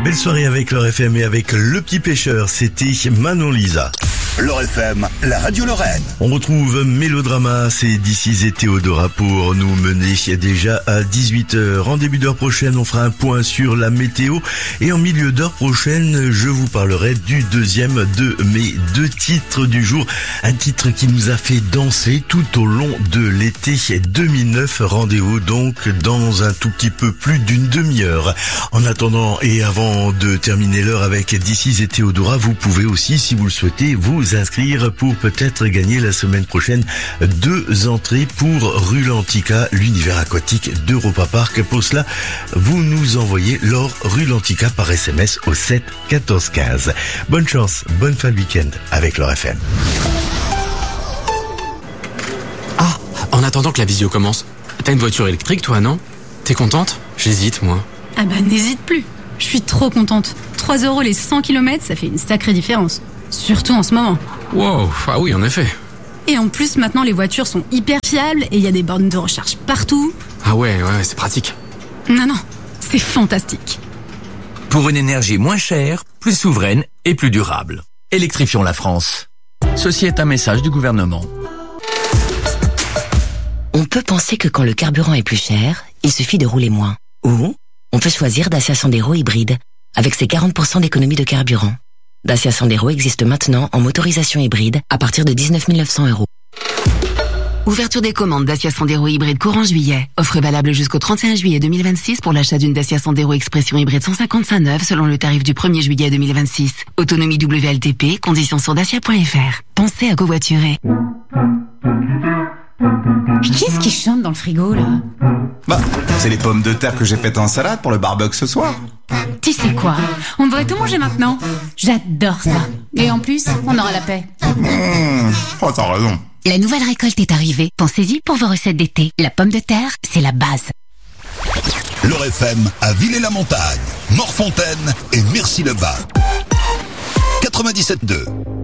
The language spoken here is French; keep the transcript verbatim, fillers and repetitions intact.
Belle soirée avec L'Heure F M et avec Le Petit Pêcheur, c'était Manon Lisa. L'Heure F M, la radio Lorraine. On retrouve Mélodrama, c'est d'ici et Théodora pour nous mener déjà à dix-huit heures. En début d'heure prochaine, on fera un point sur la météo et en milieu d'heure prochaine, je vous parlerai du deuxième de mes deux titres du jour. Un titre qui nous a fait danser tout au long de l'été deux mille neuf. Rendez-vous donc dans un tout petit peu plus d'une demi-heure. En attendant et avant de terminer l'heure avec d'ici et Théodora, vous pouvez aussi, si vous le souhaitez, vous inscrire pour peut-être gagner la semaine prochaine deux entrées pour Rulantica, l'univers aquatique d'Europa Park. Pour cela, vous nous envoyez l'or Rulantica par S M S au sept quatorze quinze. Bonne chance, bonne fin de week-end avec L'Heure F M. Ah, en attendant que la visio commence, t'as une voiture électrique toi, non? T'es contente? J'hésite, moi. Ah bah n'hésite plus, je suis trop contente. trois euros les cent kilomètres, ça fait une sacrée différence. Surtout en ce moment. Wow, ah oui, en effet. Et en plus, maintenant, les voitures sont hyper fiables et il y a des bornes de recharge partout. Ah ouais, ouais, c'est pratique. Non, non, c'est fantastique. Pour une énergie moins chère, plus souveraine et plus durable. Électrifions la France. Ceci est un message du gouvernement. On peut penser que quand le carburant est plus cher, il suffit de rouler moins. Ou on peut choisir Dacia Sandero hybride, avec ses quarante pour cent d'économie de carburant. Dacia Sandero existe maintenant en motorisation hybride à partir de dix-neuf mille neuf cents euros. Ouverture des commandes Dacia Sandero hybride courant juillet. Offre valable jusqu'au trente et un juillet deux mille vingt-six pour l'achat d'une Dacia Sandero Expression hybride cent cinquante-cinq neuve selon le tarif du premier juillet deux mille vingt-six. Autonomie W L T P, conditions sur dacia point f r. Pensez à covoiturer. Qu'est-ce qui chante dans le frigo, là? Bah, c'est les pommes de terre que j'ai faites en salade pour le barbecue ce soir. Tu sais quoi? On devrait tout manger maintenant. J'adore ça. Et en plus, on aura la paix. Mmh. Oh, t'as raison. La nouvelle récolte est arrivée. Pensez-y pour vos recettes d'été. La pomme de terre, c'est la base. L'Heure F M à Villers-la-Montagne, Morfontaine et Merci-le-Bas. quatre-vingt-dix-sept deux.